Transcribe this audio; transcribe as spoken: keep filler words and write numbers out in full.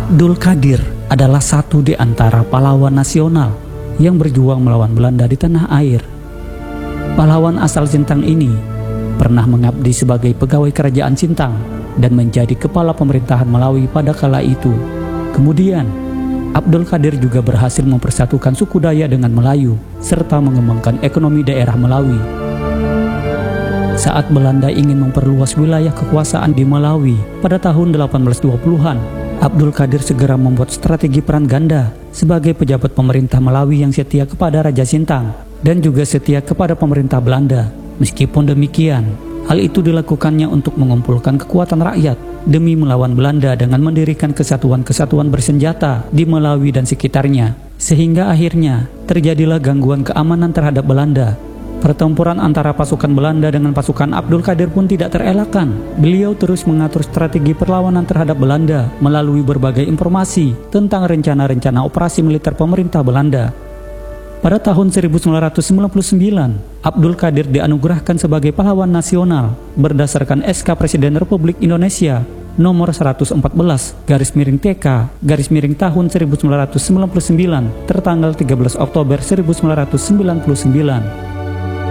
Abdul Qadir adalah satu di antara pahlawan nasional yang berjuang melawan Belanda di tanah air. Pahlawan asal Sintang ini pernah mengabdi sebagai pegawai kerajaan Sintang dan menjadi kepala pemerintahan Malawi pada kala itu. Kemudian, Abdul Qadir juga berhasil mempersatukan suku Dayak dengan Melayu serta mengembangkan ekonomi daerah Malawi. Saat Belanda ingin memperluas wilayah kekuasaan di Malawi pada tahun delapan belas dua puluhan, Abdul Qadir segera membuat strategi peran ganda sebagai pejabat pemerintah Malawi yang setia kepada Raja Sintang dan juga setia kepada pemerintah Belanda. Meskipun demikian, hal itu dilakukannya untuk mengumpulkan kekuatan rakyat demi melawan Belanda dengan mendirikan kesatuan-kesatuan bersenjata di Malawi dan sekitarnya. Sehingga akhirnya terjadilah gangguan keamanan terhadap Belanda. Pertempuran antara pasukan Belanda dengan pasukan Abdul Qadir pun tidak terelakkan. Beliau terus mengatur strategi perlawanan terhadap Belanda melalui berbagai informasi tentang rencana-rencana operasi militer pemerintah Belanda. Pada tahun seribu sembilan ratus sembilan puluh sembilan, Abdul Qadir dianugerahkan sebagai pahlawan nasional berdasarkan S K Presiden Republik Indonesia nomor seratus empat belas garis miring T K garis miring tahun seribu sembilan ratus sembilan puluh sembilan tertanggal tiga belas Oktober seribu sembilan ratus sembilan puluh sembilan.